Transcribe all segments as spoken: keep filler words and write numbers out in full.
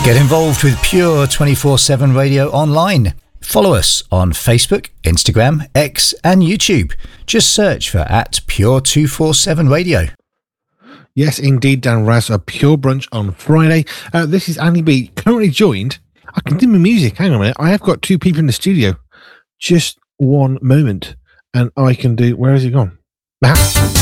Get involved with Pure twenty-four seven Radio online. Follow us on Facebook, Instagram, X and YouTube. Just search for at Pure two forty-seven Radio. Yes, indeed, Dan Raz, a Pure Brunch on Friday. Uh, this is Andy B, currently joined. I can do my music. Hang on a minute. I have got two people in the studio. Just one moment. And I can do... Where has it gone? Ah.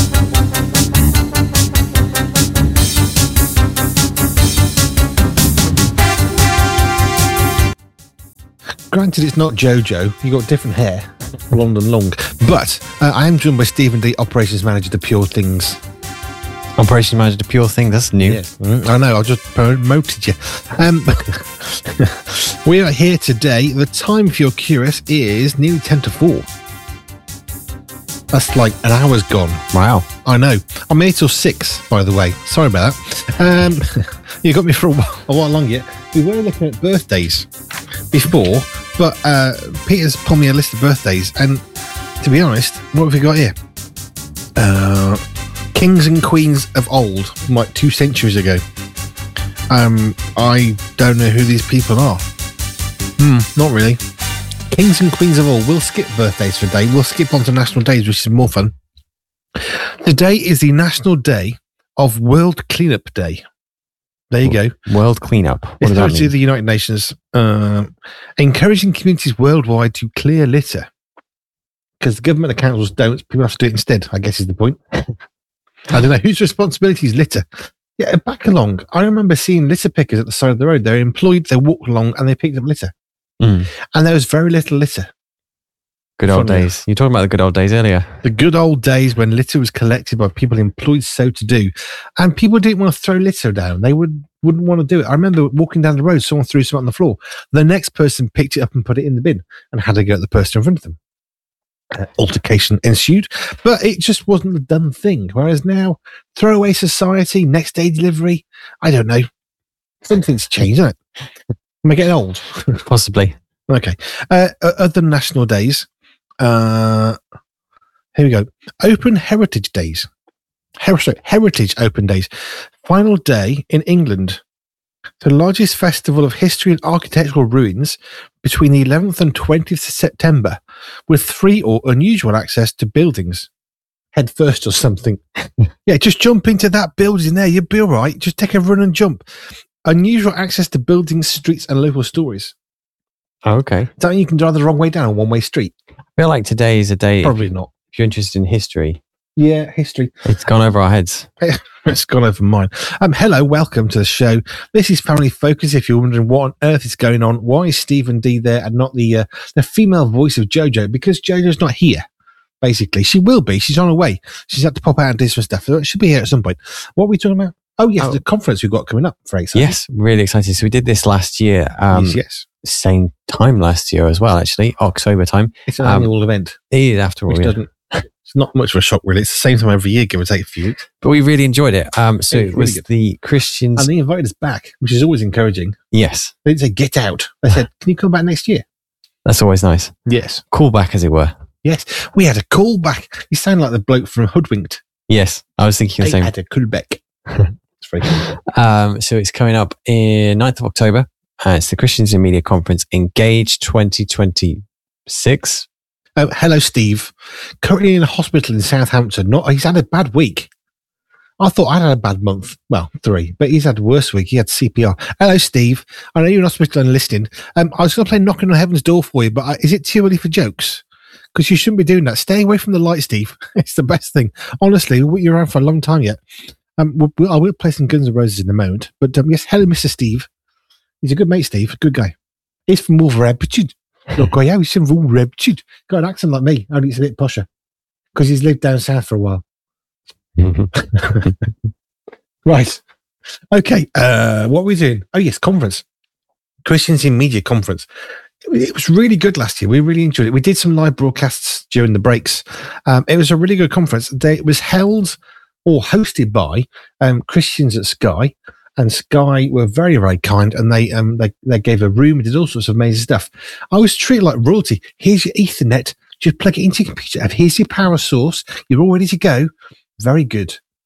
Granted, it's not Jojo. You got different hair, blonde and long. But uh, I am joined by Stephen D, Operations Manager to Pure Things. Operations Manager to Pure Things, that's new. Yes. Mm, I know, I just promoted you. Um, we are here today. The time, if you're curious, is nearly ten to four. That's like an hour's gone. Wow. I know. I'm here till six, by the way. Sorry about that. Um, you got me for a while, a while longer yet. We were looking at birthdays before, but uh, Peter's pulled me a list of birthdays, and to be honest, what have we got here? Uh, kings and queens of old, like two centuries ago. Um, I don't know who these people are. Hmm, not really. Kings and queens of old. We'll skip birthdays for a day. We'll skip on to national days, which is more fun. Today is the National Day of World Cleanup Day. There you go. World Cleanup. What It's does that actually mean? the United Nations uh, encouraging communities worldwide to clear litter. Because the government and councils don't, people have to do it instead, I guess is the point. I don't know. Whose responsibility is litter? Yeah, back along, I remember seeing litter pickers at the side of the road. They're employed, they walked along and they picked up litter. Mm. And there was very little litter. Good old Funny. days. You were talking about the good old days earlier. The good old days when litter was collected by people employed so to do. And people didn't want to throw litter down. They would, wouldn't want to do it. I remember walking down the road, someone threw something on the floor. The next person picked it up and put it in the bin and had to go at the person in front of them. Uh, altercation ensued, but it just wasn't the done thing. Whereas now, throwaway society, next day delivery, I don't know. Something's changed, isn't it? Am I getting old? Possibly. Okay. Uh, other national days. Uh, here we go. Open Heritage Days. Her- sorry, Heritage Open Days. Final day in England. The largest festival of history and architectural ruins between the eleventh and twentieth of September, with free or unusual access to buildings. Head first or something. Yeah, just jump into that building there. You'll be all right. Just take a run and jump. Unusual access to buildings, streets, and local stories. Oh, okay. Don't you can drive the wrong way down a one-way street? I feel like today is a day, Probably not. if you're interested in history, Yeah, history. it's gone over our heads. It's gone over mine. Um, hello, welcome to the show. This is Family Focus. If you're wondering what on earth is going on, why is Stephen D there and not the uh, the female voice of Jojo? Because Jojo's not here. Basically, she will be. She's on her way. She's had to pop out and do some stuff. So she'll be here at some point. What are we talking about? Oh yes, Oh. the conference we've got coming up. Very exciting. Yes, really excited. So we did this last year. Um, yes, yes. Same time last year as well, actually. October time. It's an um, annual event, It is after all. which Yeah. doesn't. It's not much of a shock, really. It's the same time every year, give or take a few weeks. But we really enjoyed it. Um, so It it was was really good. the Christians. And they invited us back, which is always encouraging. yes, They didn't say get out. They said, "Can you come back next year?" that's always nice. Yes. Callback, as it were. Yes, we had a call back. You sound like the bloke from Hoodwinked. Yes, I was thinking the They same. had a call back. It's very cool. Um, so it's coming up in ninth of October. Uh, it's the Christians in Media Conference, Engage twenty twenty-six. Oh, hello, Steve. Currently in a hospital in Southampton. Not, he's had a bad week. I thought I'd had a bad month. Well, three, but he's had a worse week. He had C P R. Hello, Steve. I know you're in hospital and listening. Um, I was going to play Knocking on Heaven's Door for you, but uh, is it too early for jokes? Because you shouldn't be doing that. Stay away from the light, Steve. It's the best thing. Honestly, you're around for a long time yet. Um, we'll, we'll, I will play some Guns N' Roses in a moment. But um, yes, hello, Mister Steve. He's a good mate, Steve. Good guy. He's from Wolverhampton. Look, I he's from Wolverhampton. Got an accent like me, only it's a bit posher. Because he's lived down south for a while. Right. Okay. Uh, what are we doing? Oh, yes, conference. Christians in Media Conference. It was really good last year. We really enjoyed it. We did some live broadcasts during the breaks. Um, it was a really good conference. They, it was held or hosted by um, Christians at Sky. And Sky were very, very kind, and they um they, they gave a room and did all sorts of amazing stuff. I was treated like royalty. Here's your Ethernet. Just plug it into your computer. And here's your power source. You're all ready to go. Very good.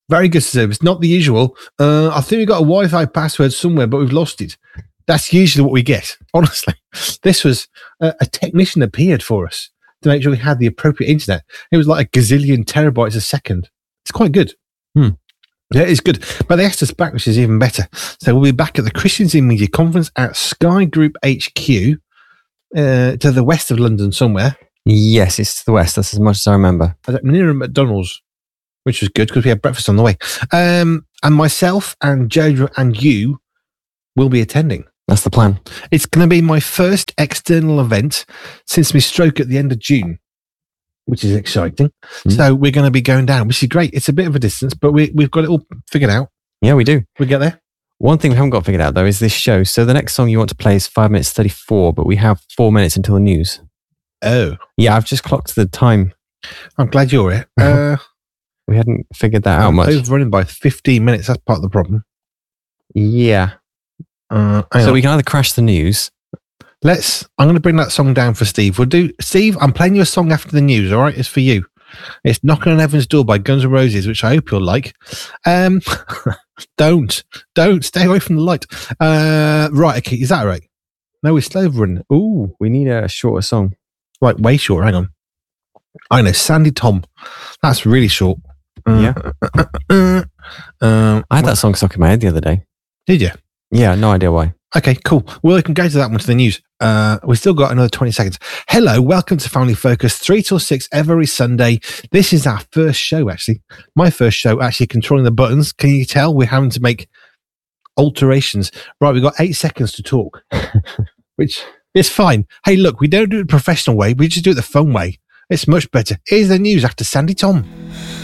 Very good service. Not the usual. Uh, I think we got a Wi-Fi password somewhere, but we've lost it. That's usually what we get. Honestly, this was a, a technician appeared for us to make sure we had the appropriate internet. It was like a gazillion terabytes a second. It's quite good. Hmm. Yeah, it's good. But they asked us back, which is even better. So we'll be back at the Christians in Media Conference at Sky Group H Q uh, to the west of London somewhere. Yes, it's to the west. That's as much as I remember. Near a McDonald's, which was good because we had breakfast on the way. Um, and myself and Joe and you will be attending. That's the plan. It's going to be my first external event since my stroke at the end of June, which is exciting. Mm. So we're going to be going down, which is great. It's a bit of a distance, but we, we've got it all figured out. Yeah, we do. We get there. One thing we haven't got figured out, though, is this show. So the next song you want to play is five minutes thirty-four, but we have four minutes until the news. Oh. Yeah, I've just clocked the time. I'm glad you're here. Uh, we hadn't figured that out I'm much. Overrunning by fifteen minutes. That's part of the problem. Yeah. Uh, so on. we can either crash the news. Let's. I'm going to bring that song down for Steve. We'll do. Steve, I'm playing you a song after the news. All right, it's for you. It's "Knocking on Heaven's Door" by Guns N' Roses, which I hope you'll like. Um, don't, don't stay away from the light. Uh, right, okay, is that right? No, we're slow running. Ooh, we need a shorter song. Right, way short. Hang on. I know, Sandy Tom. That's really short. Uh, yeah. Uh, uh, uh, I had that song stuck in my head the other day. Did you? Yeah, no idea why. Okay, cool. Well, we can go to that one to the news. Uh, we've still got another twenty seconds. Hello, welcome to Family Focus, three till six every Sunday. This is our first show, actually. My first show, actually controlling the buttons. Can you tell we're having to make alterations? Right, we've got eight seconds to talk, which is fine. Hey, look, we don't do it the professional way. We just do it the fun way. It's much better. Here's the news after Sandy Tom.